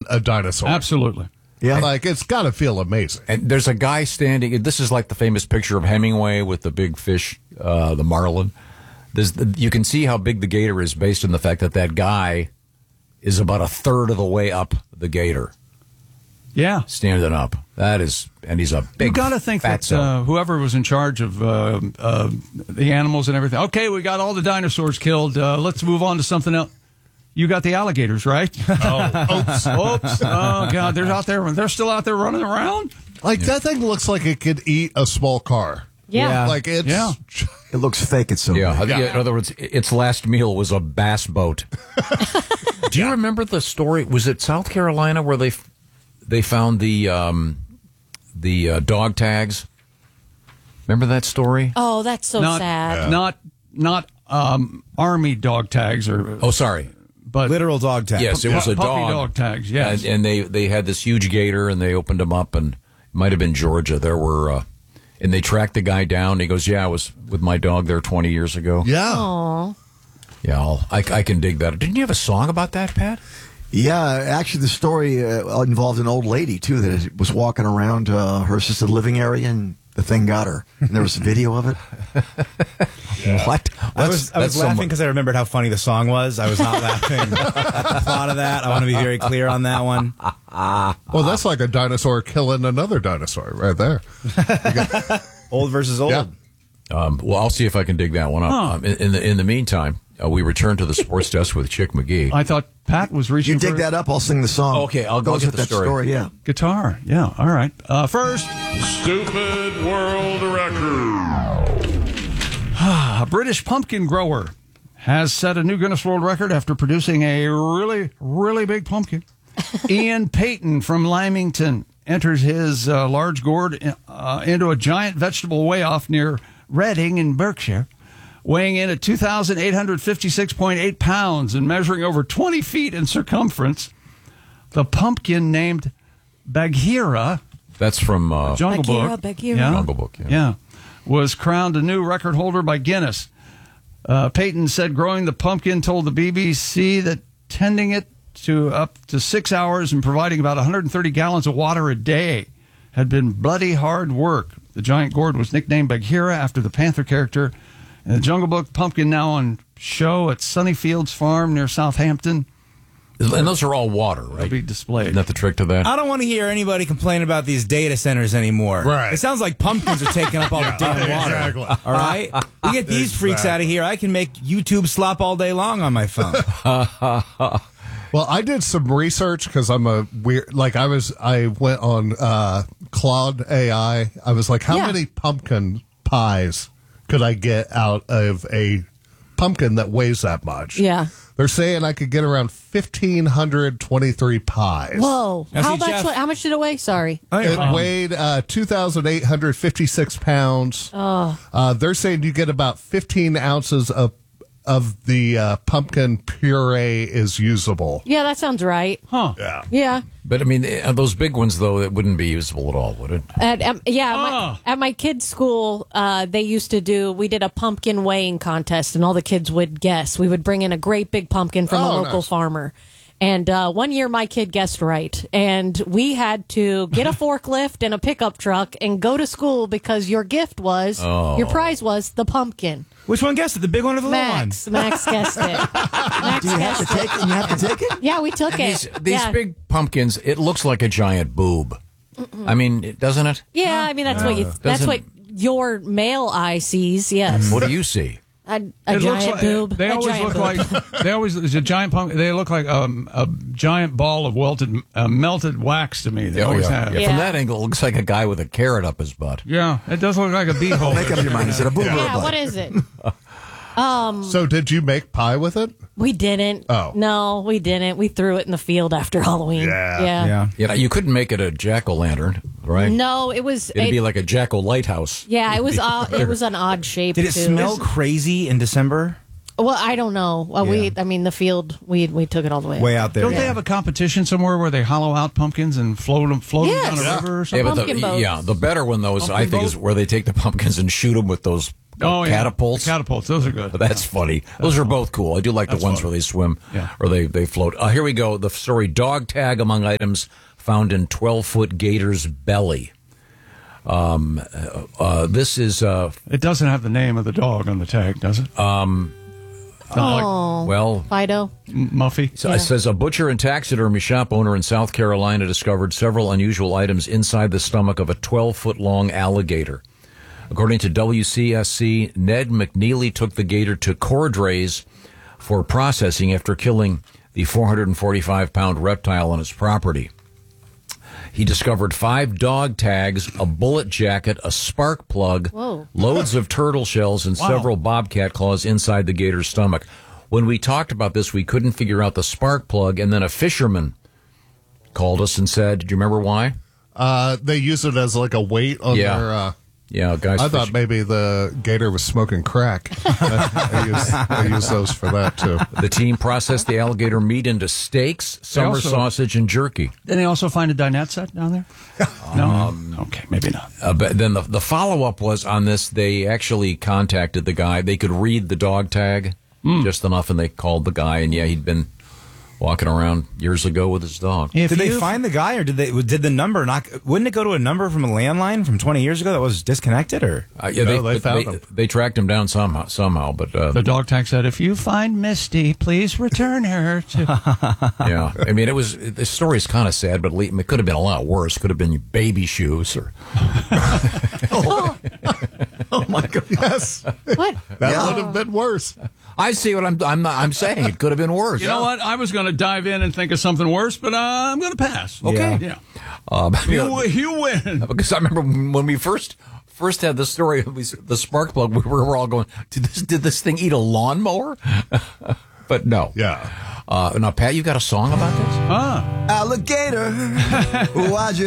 a dinosaur. Absolutely. Yeah. Like, it's got to feel amazing. And there's a guy standing. This is like the famous picture of Hemingway with the big fish, the marlin. You can see how big the gator is based on the fact that guy is about a third of the way up the gator. Yeah. Standing up. That is, and he's a big. You got to think that whoever was in charge of the animals and everything. Okay, we got all the dinosaurs killed. Let's move on to something else. You got the alligators, right? Oops. Oh, God, they're still out there running around? Like, that thing looks like it could eat a small car. Yeah. Like, it's... Yeah. It looks fake. It's so big. In other words, its last meal was a bass boat. Do you remember the story? Was it South Carolina where they found the dog tags? Remember that story? Oh, that's so sad. Not army dog tags or... Oh, sorry. But literal dog tags. Yes, it was a puppy dog. dog tags, yes. And they had this huge gator, and they opened them up, and it might have been Georgia. There were... and they tracked the guy down. He goes, "Yeah, I was with my dog there 20 years ago." Yeah. Aww. Yeah, I can dig that. Didn't you have a song about that, Pat? Yeah, actually, the story involved an old lady, too, that was walking around her assisted living area, and the thing got her. And there was a video of it. What? I was laughing because I remembered how funny the song was. I was not laughing at the thought of that. I want to be very clear on that one. Well, that's like a dinosaur killing another dinosaur right there. Old versus old. Yeah. Well, I'll see if I can dig that one up. In the meantime, we return to the sports desk with Chick McGee. I thought Pat was reaching You dig for that up, I'll sing the song. Okay, I'll go Goes get with the that story. Yeah. guitar. Yeah, all right. First, Stupid world record. a British pumpkin grower has set a new Guinness World Record after producing a really, really big pumpkin. Ian Payton from Lymington enters his large gourd into a giant vegetable weigh-off near Reading in Berkshire, weighing in at 2,856.8 pounds and measuring over 20 feet in circumference. The pumpkin named Bagheera, That's from Jungle Bagheera, Book. Bagheera. Yeah. Jungle Book. Yeah. Was crowned a new record holder by Guinness. Payton said growing the pumpkin told the BBC that tending it to up to 6 hours and providing about 130 gallons of water a day had been bloody hard work. The giant gourd was nicknamed Bagheera after the panther character. And the Jungle Book pumpkin now on show at Sunnyfields Farm near Southampton. And those are all water, Will right? be displayed. Isn't that the trick to that? I don't want to hear anybody complain about these data centers anymore. Right. It sounds like pumpkins are taking up all the damn water. Exactly. All right? You get these freaks out of here, I can make YouTube slop all day long on my phone. Well, I did some research because I'm a weird. Like I went on Claude AI. I was like, how many pumpkin pies could I get out of a pumpkin that weighs that much? Yeah. They're saying I could get around 1,523 pies. Whoa. Now, How see, much? Jeff- How much did it weigh? Sorry. It weighed 2,856 pounds. They're saying you get about 15 ounces of the pumpkin puree is usable. Yeah, that sounds right. Huh. Yeah. Yeah. But, I mean, those big ones, though, it wouldn't be usable at all, would it? At my kids' school, we did a pumpkin weighing contest, and all the kids would guess. We would bring in a great big pumpkin from a local farmer. And one year my kid guessed right. And we had to get a forklift and a pickup truck and go to school because your prize was the pumpkin. Which one guessed it? The big one or the little one? Max guessed it. Max Do you have to guessed it. take it? You have to take it? Yeah, we took it. These Yeah. big pumpkins, it looks like a giant boob. I mean, doesn't it? Yeah, I mean that's what your male eye sees. Yes, What do you see? a It looks giant like, boob. They a always giant look boob. like there's a giant pumpkin. They look like a giant ball of melted wax to me. They always have. Yeah, Yeah. from that angle, it looks like a guy with a carrot up his butt. Yeah, it does look like a beehole. Make up your mind. Is it a boob or a Yeah, butt? what is it? So did you make pie with it? We didn't. Oh. No, we didn't. We threw it in the field after Halloween. Yeah. Yeah, you couldn't make it a jack-o'-lantern, right? No, it was. It'd be like a jack-o'-lighthouse. Yeah, it was. It was an odd shape. Did it too. smell crazy in December? Well, I don't know. Well, the field. We took it all the way. Way out there. Don't they have a competition somewhere where they hollow out pumpkins and float them Yes. down a river or Yeah, something? but Pumpkin boats. the better one, though, is, I think, is where they take the pumpkins and shoot them with those catapults. The catapults, those are good. That's funny. Those are both cool. I do like the ones where they swim or they float. Here we go. The story, dog tag among items found in 12-foot gator's belly. This is... it doesn't have the name of the dog on the tag, does it? Fido. Muffy. So it says a butcher and taxidermy shop owner in South Carolina discovered several unusual items inside the stomach of a 12-foot-long alligator. According to WCSC, Ned McNeely took the gator to Cordray's for processing after killing the 445-pound reptile on his property. He discovered 5 dog tags, a bullet jacket, a spark plug, loads of turtle shells, and several bobcat claws inside the gator's stomach. When we talked about this, we couldn't figure out the spark plug, and then a fisherman called us and said, do you remember why? They use it as like a weight on their... guys. I thought maybe the gator was smoking crack. I use those for that, too. The team processed the alligator meat into steaks, summer sausage, and jerky. Did they also find a dinette set down there? No? Okay, maybe not. But then the follow-up was on this. They actually contacted the guy. They could read the dog tag just enough, and they called the guy, and he'd been walking around years ago with his dog. Did they find the guy, or did the number not? Wouldn't it go to a number from a landline from 20 years ago that was disconnected? Or they found him. They tracked him down somehow. But the dog tag said, "If you find Misty, please return her to." Yeah, I mean, the story's kind of sad, but it could have been a lot worse. Could have been baby shoes or. Oh my God! Yes, what? That would have been worse. I see what I'm saying. It could have been worse. You know what? I was going to dive in and think of something worse, but I'm going to pass. Okay. Yeah. You win. Because I remember when we first had the story of the spark plug, we were all going, did this thing eat a lawnmower? But no. Yeah. Now, Pat, you got a song about this? Alligator, why'd you